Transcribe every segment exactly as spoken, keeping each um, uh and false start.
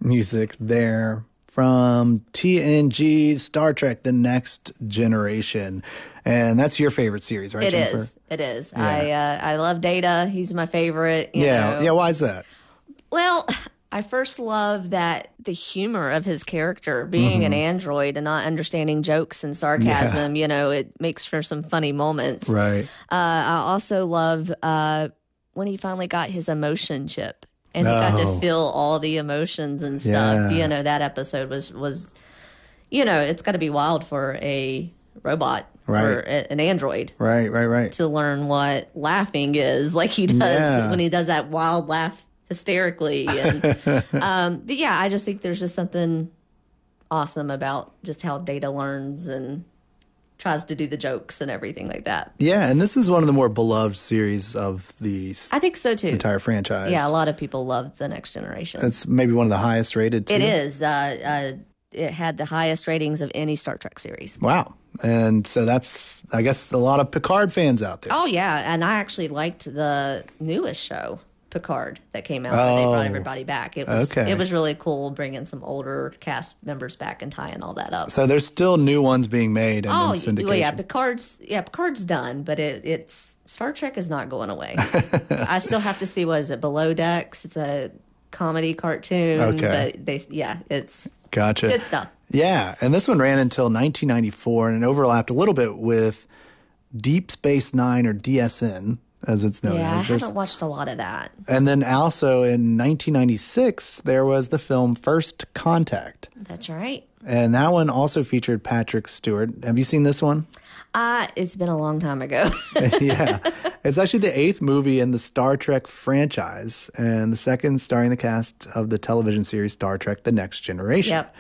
music there from T N G, Star Trek: The Next Generation. And that's your favorite series, right, It Jennifer? is. It is. Yeah. I uh, I love Data. He's my favorite. You Yeah. know. Yeah, why is that? Well, I first love that the humor of his character, being Mm-hmm. an android and not understanding jokes and sarcasm, you know, it makes for some funny moments. Right. Uh, I also love uh, when he finally got his emotion chip and he got to Oh. feel all the emotions and stuff. Yeah. You know, that episode was, was you know, it's got to be wild for a robot Right. or a, an android Right, right, right. to learn what laughing is, like he does Yeah. when he does that wild laugh hysterically. And, um, but yeah, I just think there's just something awesome about just how Data learns and tries to do the jokes and everything like that. Yeah, and this is one of the more beloved series of the I think so too. entire franchise. Yeah, a lot of people love The Next Generation. It's maybe one of the highest rated, too. It is. Uh, uh, it had the highest ratings of any Star Trek series. Wow. And so that's, I guess, a lot of Picard fans out there. Oh, yeah. And I actually liked the newest show, Picard, that came out. Where they brought Oh. everybody back. It was Okay. it was really cool bringing some older cast members back and tying all that up. So there's still new ones being made and oh, in syndication. well, yeah, Picard's yeah, Picard's done, but it, it's Star Trek is not going away. I still have to see what is it, Below Decks? It's a comedy cartoon, Okay. but they yeah, it's Gotcha. good stuff. Yeah, and this one ran until nineteen ninety-four, and it overlapped a little bit with Deep Space Nine, or D S N, as it's known Yeah, I as. There's- haven't watched a lot of that. And then also in nineteen ninety-six, there was the film First Contact. That's right. And that one also featured Patrick Stewart. Have you seen this one? Uh, it's been a long time ago. Yeah. It's actually the eighth movie in the Star Trek franchise, and the second starring the cast of the television series Star Trek: The Next Generation. Yep.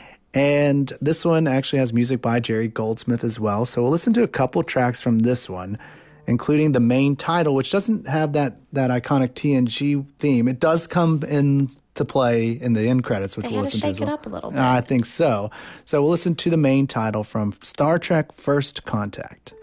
And this one actually has music by Jerry Goldsmith as well. So we'll listen to a couple tracks from this one, including the main title, which doesn't have that, that iconic T N G theme. It does come into play in the end credits, which They we'll had to listen to as shake it well. up a little bit. I think so. So we'll listen to the main title from Star Trek: First Contact.